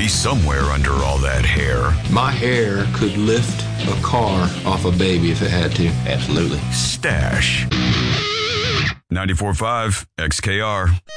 be somewhere under all that hair. My hair could lift a car off a baby if it had to. Absolutely. Stash. 94.5 XKR.